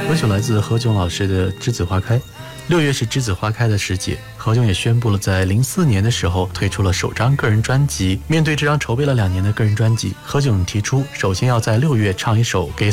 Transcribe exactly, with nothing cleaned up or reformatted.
歌曲来自何炅老师的《栀子花开》。六月是栀子花开的时节，何炅也宣布了，在零四年的时候推出了首张个人专辑。面对这张筹备了两年的个人专辑，何炅提出，首先要在六月唱一首给